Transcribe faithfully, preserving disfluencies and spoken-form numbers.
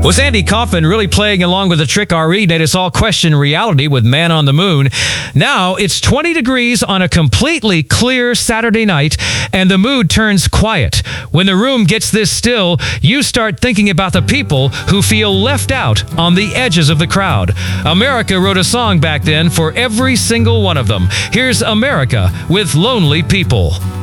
Was Andy Kaufman really playing along with the trick R E made us all question reality with Man on the Moon? Now it's twenty degrees on a completely clear Saturday night, and the mood turns quiet. When the room gets this still, you start thinking about the people who feel left out on the edges of the crowd. America wrote a song back then for every single one of them. Here's America with Lonely People.